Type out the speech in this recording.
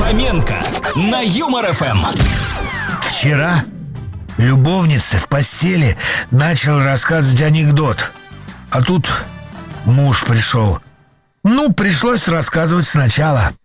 Фоменко на Юмор ФМ. Вчера любовнице в постели начал рассказывать анекдот. А тут муж пришел. Пришлось рассказывать сначала.